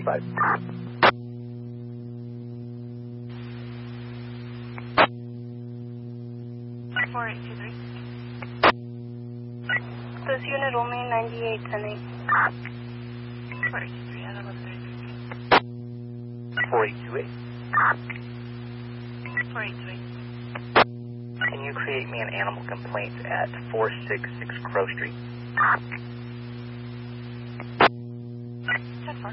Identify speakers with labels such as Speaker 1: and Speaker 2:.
Speaker 1: 5.
Speaker 2: This unit only 98 10
Speaker 1: 4828.
Speaker 2: 4828.
Speaker 1: Can you create me an animal complaint at 466 Crow Street?